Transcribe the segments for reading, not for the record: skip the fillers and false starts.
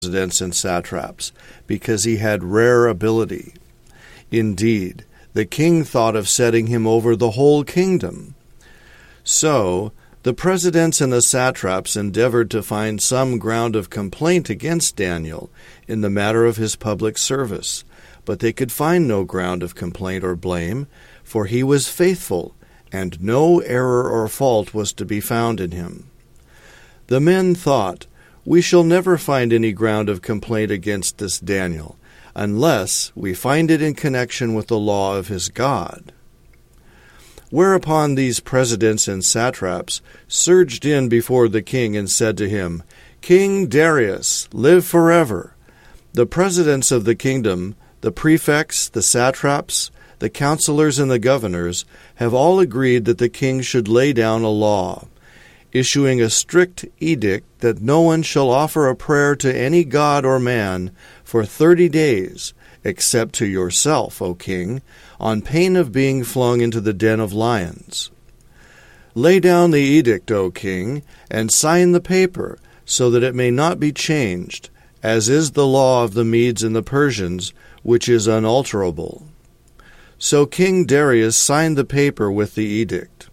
presidents and satraps, because he had rare ability. Indeed, the king thought of setting him over the whole kingdom. So, the presidents and the satraps endeavored to find some ground of complaint against Daniel in the matter of his public service, but they could find no ground of complaint or blame, for he was faithful, and no error or fault was to be found in him. The men thought, "We shall never find any ground of complaint against this Daniel, unless we find it in connection with the law of his God." Whereupon these presidents and satraps surged in before the king and said to him, "King Darius, live forever! The presidents of the kingdom, the prefects, the satraps, the counselors, and the governors have all agreed that the king should lay down a law, issuing a strict edict that no one shall offer a prayer to any god or man for 30 days, except to yourself, O king, on pain of being flung into the den of lions. Lay down the edict, O king, and sign the paper, so that it may not be changed, as is the law of the Medes and the Persians, which is unalterable." So King Darius signed the paper with the edict.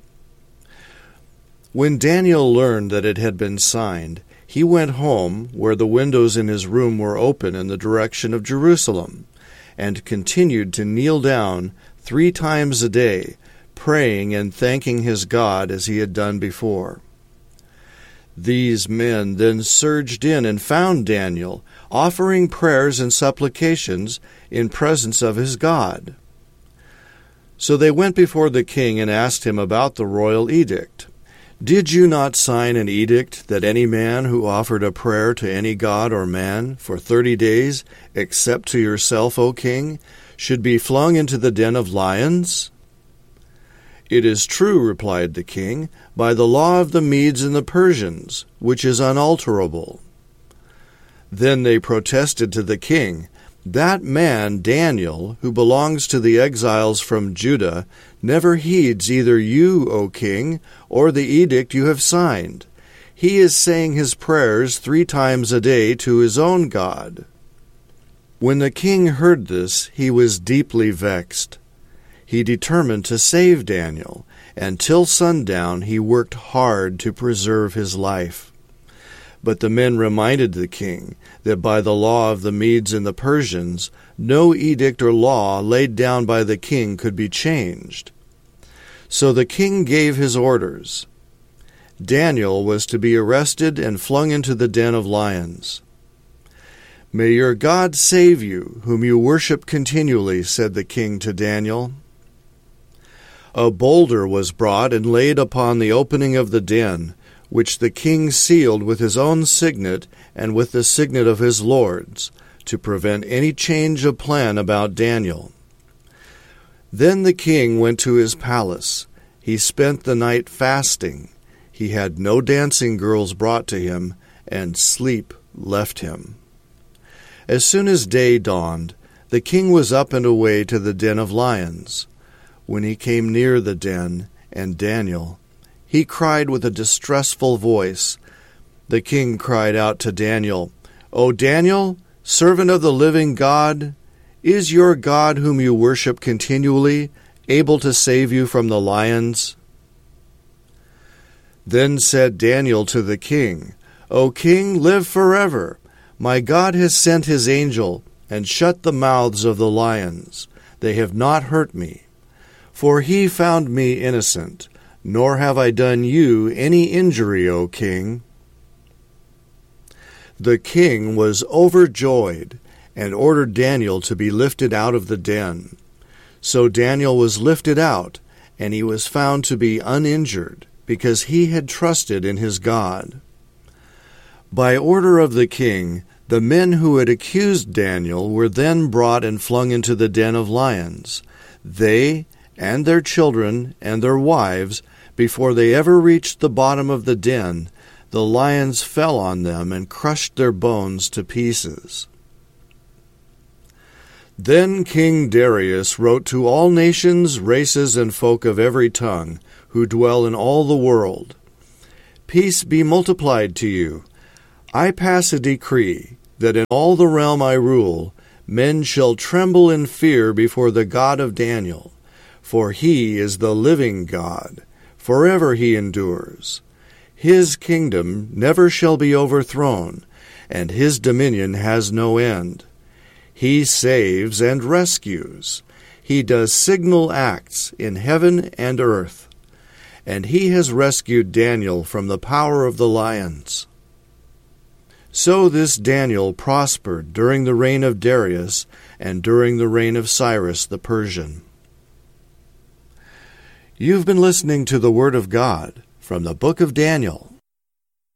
When Daniel learned that it had been signed, he went home, where the windows in his room were open in the direction of Jerusalem, and continued to kneel down 3 times a day, praying and thanking his God as he had done before. These men then surged in and found Daniel, offering prayers and supplications in presence of his God. So they went before the king and asked him about the royal edict. "Did you not sign an edict that any man who offered a prayer to any god or man for 30 days, except to yourself, O king, should be flung into the den of lions?" "It is true," replied the king, "by the law of the Medes and the Persians, which is unalterable." Then they protested to the king, "That man, Daniel, who belongs to the exiles from Judah, never heeds either you, O king, or the edict you have signed. He is saying his prayers 3 times a day to his own God." When the king heard this, he was deeply vexed. He determined to save Daniel, and till sundown he worked hard to preserve his life. But the men reminded the king that by the law of the Medes and the Persians, no edict or law laid down by the king could be changed. So the king gave his orders. Daniel was to be arrested and flung into the den of lions. "May your God save you, whom you worship continually," said the king to Daniel. A boulder was brought and laid upon the opening of the den, which the king sealed with his own signet and with the signet of his lords, to prevent any change of plan about Daniel. Then the king went to his palace. He spent the night fasting. He had no dancing girls brought to him, and sleep left him. As soon as day dawned, the king was up and away to the den of lions. When he came near the den, and Daniel, he cried with a distressful voice. The king cried out to Daniel, "O Daniel, servant of the living God, is your God whom you worship continually able to save you from the lions?" Then said Daniel to the king, "O king, live forever. My God has sent his angel and shut the mouths of the lions. They have not hurt me. For he found me innocent, nor have I done you any injury, O king." The king was overjoyed and ordered Daniel to be lifted out of the den. So Daniel was lifted out, and he was found to be uninjured, because he had trusted in his God. By order of the king, the men who had accused Daniel were then brought and flung into the den of lions. They and their children and their wives, before they ever reached the bottom of the den, the lions fell on them and crushed their bones to pieces. Then King Darius wrote to all nations, races, and folk of every tongue, who dwell in all the world, "Peace be multiplied to you. I pass a decree that in all the realm I rule, men shall tremble in fear before the God of Daniel, for he is the living God, forever he endures. His kingdom never shall be overthrown, and his dominion has no end. He saves and rescues. He does signal acts in heaven and earth. And he has rescued Daniel from the power of the lions. So this Daniel prospered during the reign of Darius and during the reign of Cyrus the Persian. You've been listening to the Word of God from the book of Daniel.